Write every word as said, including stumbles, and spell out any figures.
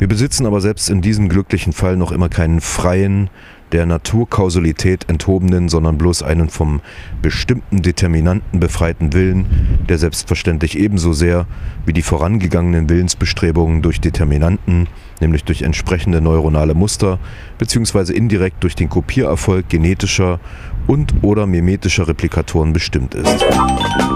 Wir besitzen aber selbst in diesem glücklichen Fall noch immer keinen freien, der Naturkausalität enthobenen, sondern bloß einen vom bestimmten Determinanten befreiten Willen, der selbstverständlich ebenso sehr wie die vorangegangenen Willensbestrebungen durch Determinanten, nämlich durch entsprechende neuronale Muster, beziehungsweise indirekt durch den Kopiererfolg genetischer und oder mimetischer Replikatoren bestimmt ist.